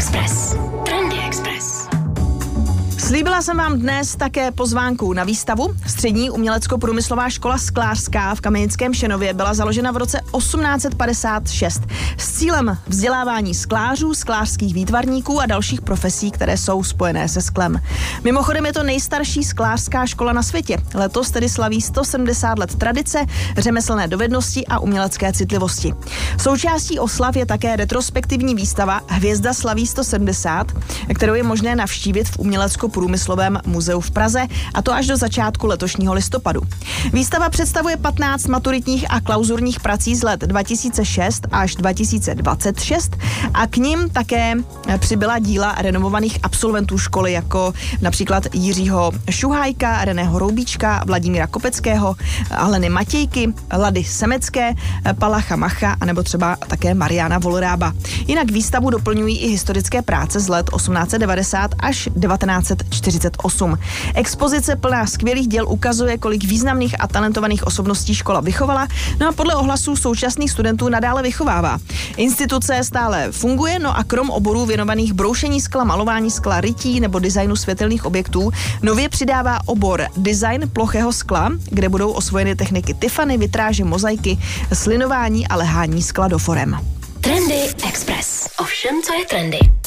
Express. Trendy Express. Slíbila jsem vám dnes také pozvánku na výstavu. Střední umělecko-průmyslová škola sklářská v Kamenickém Šenově byla založena v roce 1856 s cílem vzdělávání sklářů, sklářských výtvarníků a dalších profesí, které jsou spojené se sklem. Mimochodem je to nejstarší sklářská škola na světě. Letos tedy slaví 170 let tradice, řemeslné dovednosti a umělecké citlivosti. Součástí oslav je také retrospektivní výstava Hvězda slaví 170, kterou je možné navštívit v Umělecko-průmyslovém muzeu v Praze, a to až do začátku letošního listopadu. Výstava představuje 15 maturitních a klauzurních prací z let 2006 až 2026 a k nim také přibyla díla renomovaných absolventů školy, jako například Jiřího Šuhájka, Reného Roubíčka, Vladimíra Kopeckého, Aleny Matějky, Lady Semecké, Palacha Macha a nebo třeba také Mariana Volrába. Jinak výstavu doplňují i historické práce z let 1890 až 1948. Expozice plná skvělých děl ukazuje, kolik významných a talentovaných osobností škola vychovala, no a podle ohlasů současných studentů nadále vychovává. Instituce stále funguje, no a krom oborů věnovaných broušení skla, malování skla, rytí nebo designu světelných objektů, nově přidává obor design plochého skla, kde budou osvojeny techniky Tiffany, vitráže, mozaiky, slinování a lehání skla do forem. Trendy Express. Ovšem, co je trendy.